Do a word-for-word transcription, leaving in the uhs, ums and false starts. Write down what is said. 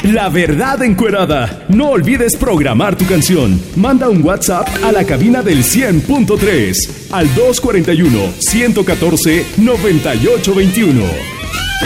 La Verdad Encuerada. No olvides programar tu canción. Manda un WhatsApp a la cabina del cien punto tres al dos cuarenta y uno, ciento catorce, noventa y ocho veintiuno.